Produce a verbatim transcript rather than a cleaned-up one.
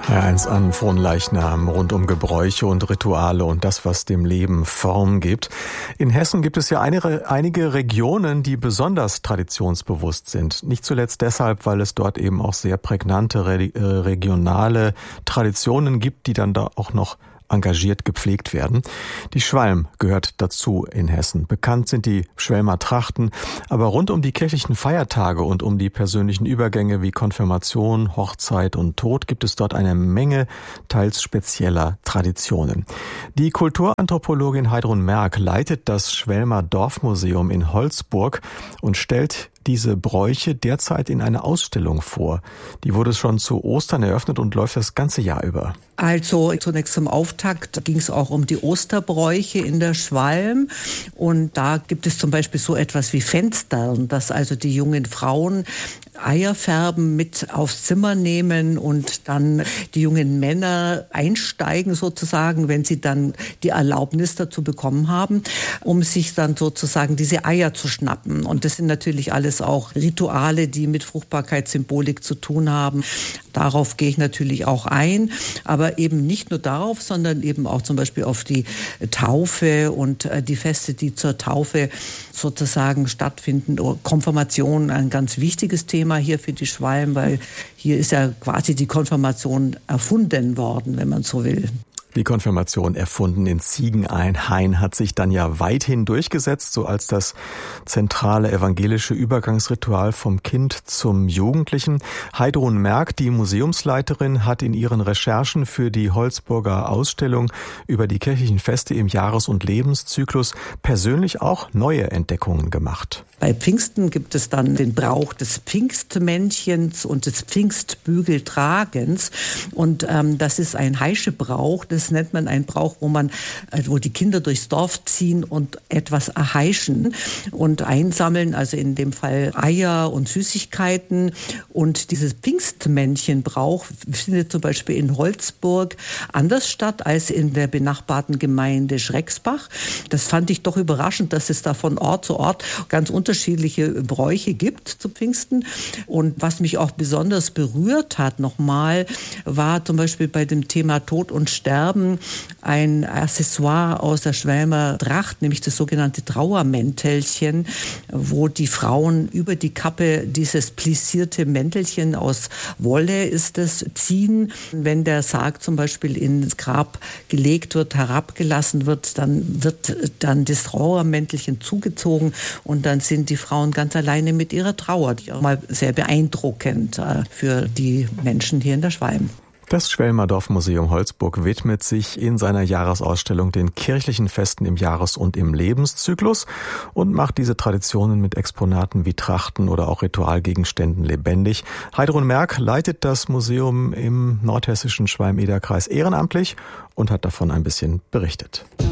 Ja, eins an Fronleichnam rund um Gebräuche und Rituale und das, was dem Leben Form gibt. In Hessen gibt es ja einige, einige Regionen, die besonders traditionsbewusst sind. Nicht zuletzt deshalb, weil es dort eben auch sehr prägnante re- regionale Traditionen gibt, die dann da auch noch engagiert gepflegt werden. Die Schwalm gehört dazu in Hessen. Bekannt sind die Schwelmer Trachten, aber rund um die kirchlichen Feiertage und um die persönlichen Übergänge wie Konfirmation, Hochzeit und Tod gibt es dort eine Menge teils spezieller Traditionen. Die Kulturanthropologin Heidrun Merk leitet das Schwelmer Dorfmuseum in Holzburg und stellt diese Bräuche derzeit in einer Ausstellung vor. Die wurde schon zu Ostern eröffnet und läuft das ganze Jahr über. Also zunächst zum Auftakt ging es auch um die Osterbräuche in der Schwalm. Und da gibt es zum Beispiel so etwas wie Fenstern, dass also die jungen Frauen Eierfärben mit aufs Zimmer nehmen und dann die jungen Männer einsteigen sozusagen, wenn sie dann die Erlaubnis dazu bekommen haben, um sich dann sozusagen diese Eier zu schnappen. Und das sind natürlich alles auch Rituale, die mit Fruchtbarkeitssymbolik zu tun haben. Darauf gehe ich natürlich auch ein, aber eben nicht nur darauf, sondern eben auch zum Beispiel auf die Taufe und die Feste, die zur Taufe sozusagen stattfinden. Konfirmation, ein ganz wichtiges Thema hier für die Schwalm, weil hier ist ja quasi die Konfirmation erfunden worden, wenn man so will. Die Konfirmation erfunden in Ziegenhain hat sich dann ja weithin durchgesetzt, so als das zentrale evangelische Übergangsritual vom Kind zum Jugendlichen. Heidrun Merk, die Museumsleiterin, hat in ihren Recherchen für die Holzburger Ausstellung über die kirchlichen Feste im Jahres- und Lebenszyklus persönlich auch neue Entdeckungen gemacht. Bei Pfingsten gibt es dann den Brauch des Pfingstmännchens und des Pfingstbügeltragens. Und ähm, das ist ein Heischebrauch. Das nennt man einen Brauch, wo man, wo die Kinder durchs Dorf ziehen und etwas erheischen und einsammeln. Also in dem Fall Eier und Süßigkeiten. Und dieses Pfingstmännchenbrauch findet zum Beispiel in Holzburg anders statt als in der benachbarten Gemeinde Schrecksbach. Das fand ich doch überraschend, dass es da von Ort zu Ort ganz unterschiedliche unterschiedliche Bräuche gibt zu Pfingsten. Und was mich auch besonders berührt hat nochmal, war zum Beispiel bei dem Thema Tod und Sterben ein Accessoire aus der Schwelmer Tracht, nämlich das sogenannte Trauermäntelchen, wo die Frauen über die Kappe dieses plissierte Mäntelchen aus Wolle ist es, ziehen. Wenn der Sarg zum Beispiel ins Grab gelegt wird, herabgelassen wird, dann wird dann das Trauermäntelchen zugezogen und dann sind die Frauen ganz alleine mit ihrer Trauer. Die auch mal sehr beeindruckend äh, für die Menschen hier in der Schwalm. Das Schwelmer Dorfmuseum Holzburg widmet sich in seiner Jahresausstellung den kirchlichen Festen im Jahres- und im Lebenszyklus und macht diese Traditionen mit Exponaten wie Trachten oder auch Ritualgegenständen lebendig. Heidrun Merk leitet das Museum im nordhessischen Schwalm-Eder-Kreis ehrenamtlich und hat davon ein bisschen berichtet.